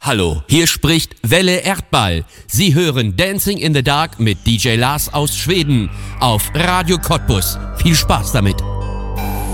Hallo, hier spricht Welle Erdball. Sie hören Dancing in the Dark mit DJ Lars aus Schweden auf Radio Cottbus. Viel Spaß damit.